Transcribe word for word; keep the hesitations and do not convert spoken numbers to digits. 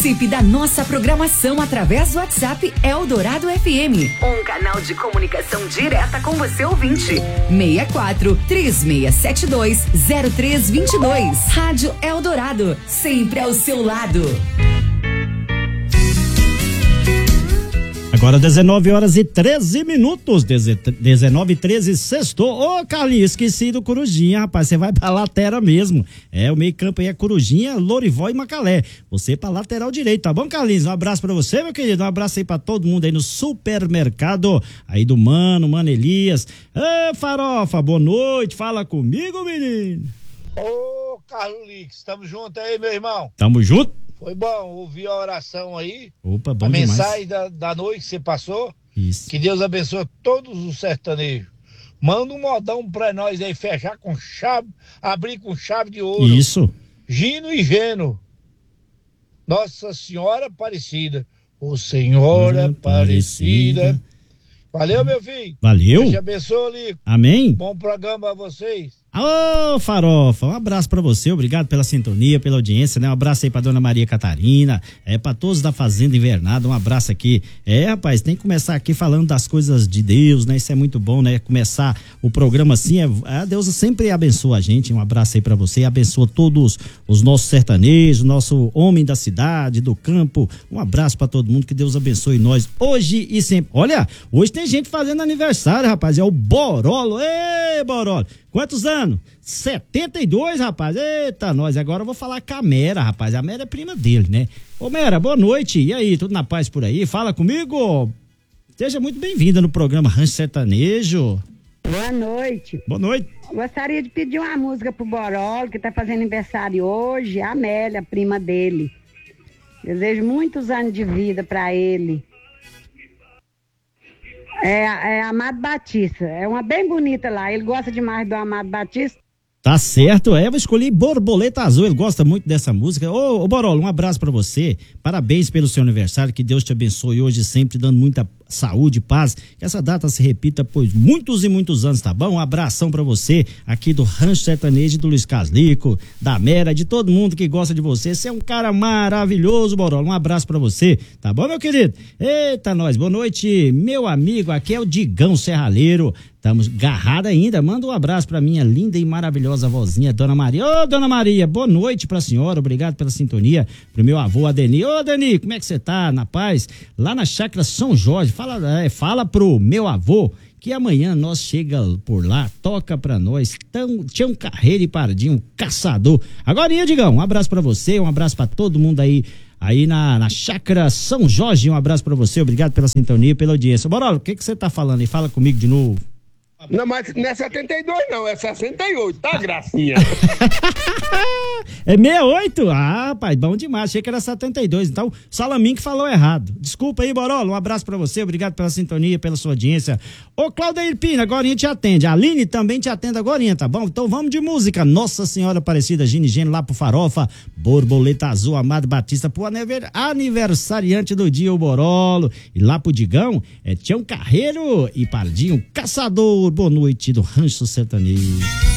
Participe da nossa programação através do WhatsApp Eldorado F M. Um canal de comunicação direta com você ouvinte. seis quatro, três seis sete dois, zero três dois dois. Rádio Eldorado, sempre ao seu lado. Agora dezenove horas e treze minutos, dezenove e treze, sextou. Ô, Carlinhos, esqueci do Corujinha, rapaz, você vai pra lateral mesmo. É, o meio campo aí é Corujinha, Lorival e Macalé. Você pra lateral direito, tá bom, Carlinhos? Um abraço pra você, meu querido, um abraço aí pra todo mundo aí no supermercado, aí do Mano, Mano Elias. Ê, Farofa, boa noite, fala comigo, menino. Ô, Carlos Lix, tamo junto aí, meu irmão. Tamo junto? Foi bom ouvir a oração aí. Opa, bom a demais. mensagem da, da noite que você passou. Isso. Que Deus abençoe todos os sertanejos. Manda um modão pra nós aí, fechar com chave, abrir com chave de ouro. Isso. Gino e Geno. Nossa Senhora Aparecida. Ô Senhora Aparecida. Valeu, meu filho. Valeu. Deus te abençoe, Lico. Amém. Bom programa a vocês. Ô, Farofa, um abraço pra você, obrigado pela sintonia, pela audiência, né? Um abraço aí pra dona Maria Catarina, é, pra todos da Fazenda Invernada, um abraço aqui. É, rapaz, tem que começar aqui falando das coisas de Deus, né? Isso é muito bom, né? Começar o programa assim, é, é, Deus sempre abençoa a gente, um abraço aí pra você, abençoa todos os nossos sertanejos, nosso homem da cidade, do campo, um abraço pra todo mundo, que Deus abençoe nós, hoje e sempre. Olha, hoje tem gente fazendo aniversário, rapaz, é o Borolo, ei, Borolo. Quantos anos? setenta e dois, rapaz. Eita, nós. Agora eu vou falar com a Mera, rapaz. A Mera é prima dele, né? Ô, Mera, boa noite. E aí, tudo na paz por aí? Fala comigo. Seja muito bem-vinda no programa Rancho Sertanejo. Boa noite. Boa noite. Gostaria de pedir uma música pro Borolo, que tá fazendo aniversário hoje. A Amélia, prima dele. Desejo muitos anos de vida pra ele. É, é Amado Batista, é uma bem bonita lá, ele gosta demais do Amado Batista. Tá certo, é, eu escolhi Borboleta Azul, ele gosta muito dessa música. Ô, ô Borolo, um abraço pra você, parabéns pelo seu aniversário, que Deus te abençoe hoje sempre, dando muita saúde, paz, que essa data se repita por muitos e muitos anos, tá bom? Um abração pra você, aqui do Rancho Sertanejo, do Luiz Caslico, da Mera, de todo mundo que gosta de você, você é um cara maravilhoso, Borolo, um abraço pra você, tá bom, meu querido? Eita, nós, boa noite, meu amigo, aqui é o Digão Serralheiro. Estamos garrado ainda. Manda um abraço pra minha linda e maravilhosa vozinha, Dona Maria. Ô, Dona Maria, boa noite pra senhora. Obrigado pela sintonia. Pro meu avô, Adeni. Ô, Adeni, como é que você tá? Na paz? Lá na Chácara São Jorge. Fala, é, fala pro meu avô que amanhã nós chega por lá, toca pra nós. Tão, Tião Carreiro e Pardinho, caçador. Agora, Digão, um abraço pra você, um abraço pra todo mundo aí. Aí na, na Chácara São Jorge, um abraço pra você. Obrigado pela sintonia, pela audiência. Borolo, o que que você tá falando aí? Fala comigo de novo. Não, mas não é setenta e dois não, é sessenta e oito, tá, gracinha? É sessenta e oito? Ah, rapaz, bom demais, achei que era setenta e dois, então Salamin que falou errado. Desculpa aí, Borolo, um abraço pra você, obrigado pela sintonia, pela sua audiência. Ô, Claudeir Pina, agorinha te atende, a Aline também te atende agorinha, tá bom? Então vamos de música, Nossa Senhora Aparecida, Gine Gene lá pro Farofa, Borboleta Azul, Amado Batista, pro aniversariante do dia, o Borolo, e lá pro Digão, é Tião Carreiro e Pardinho, Caçador. Boa noite do Rancho Sertanejo.